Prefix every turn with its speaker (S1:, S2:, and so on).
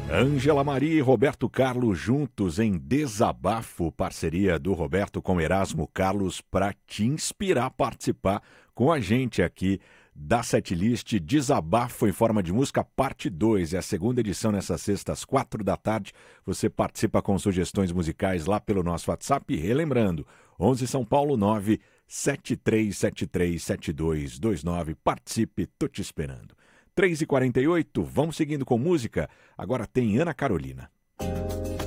S1: Ângela Maria e Roberto Carlos juntos em Desabafo, parceria do Roberto com Erasmo Carlos, para te inspirar a participar com a gente aqui da setlist Desabafo em forma de música, parte 2. É a segunda edição nessas sextas, 4 da tarde. Você participa com sugestões musicais lá pelo nosso WhatsApp. E relembrando, 11 São Paulo 9 73737229. Participe, tô te esperando. 3h48, vamos seguindo com música. Agora tem Ana Carolina.